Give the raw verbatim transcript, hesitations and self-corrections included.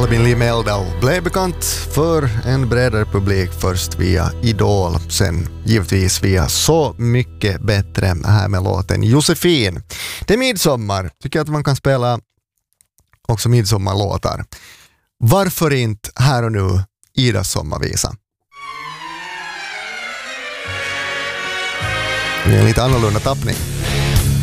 Albin Lee Meldal blev bekant för en bredare publik först via Idol, sen givetvis via Så mycket bättre här med låten Josefin. Det är midsommar, tycker jag att man kan spela också midsommarlåtar. Varför inte här och nu Idas sommarvisa? Det är en lite annorlunda tappning.